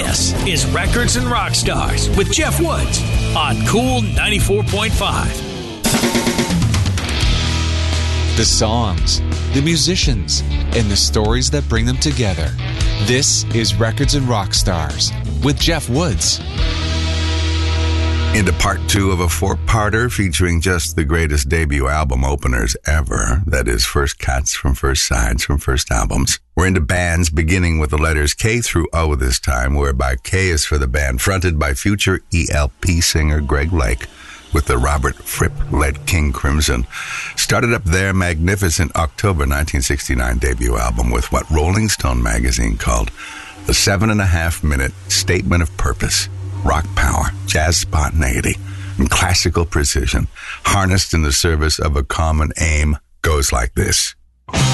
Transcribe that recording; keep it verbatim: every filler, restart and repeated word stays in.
This is Records and Rock Stars with Jeff Woods on Cool ninety-four point five. The songs, the musicians, and the stories that bring them together. This is Records and Rock Stars with Jeff Woods. Into part two of a four-parter featuring just the greatest debut album openers ever. That is, first cuts from first sides from first albums. We're into bands beginning with the letters K through O this time, whereby K is for the band fronted by future E L P singer Greg Lake, with the Robert Fripp-led King Crimson. Started up their magnificent October nineteen sixty-nine debut album with what Rolling Stone magazine called the seven and a half minute statement of purpose. Rock power, jazz spontaneity, and classical precision, harnessed in the service of a common aim, goes like this.